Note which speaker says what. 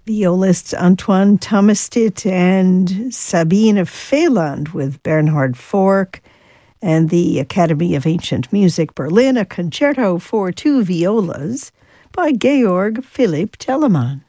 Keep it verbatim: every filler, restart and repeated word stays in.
Speaker 1: Violists Antoine Thomastit and Sabine Feyland with Bernhard Fork, and the Academy of Ancient Music Berlin, a concerto for two violas by Georg Philipp Telemann.